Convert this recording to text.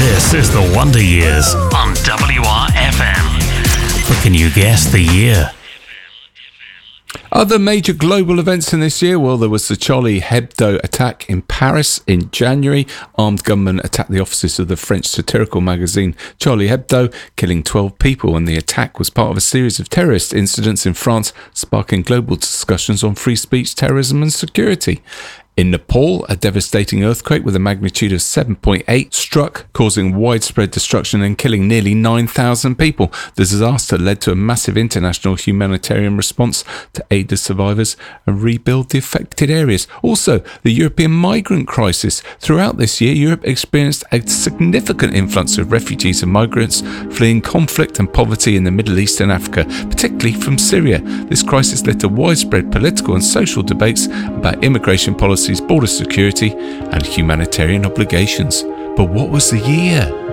This is the Wonder Years on WRFM. But can you guess the year? Other major global events in this year, well, there was the Charlie Hebdo attack in Paris in January. Armed gunmen attacked the offices of the French satirical magazine Charlie Hebdo, killing 12 people, and the attack was part of a series of terrorist incidents in France, sparking global discussions on free speech, terrorism and security. In Nepal, a devastating earthquake with a magnitude of 7.8 struck, causing widespread destruction and killing nearly 9,000 people. The disaster led to a massive international humanitarian response to aid the survivors and rebuild the affected areas. Also, the European migrant crisis. Throughout this year, Europe experienced a significant influx of refugees and migrants fleeing conflict and poverty in the Middle East and Africa, particularly from Syria. This crisis led to widespread political and social debates about immigration policy, border security and humanitarian obligations. But what was the year?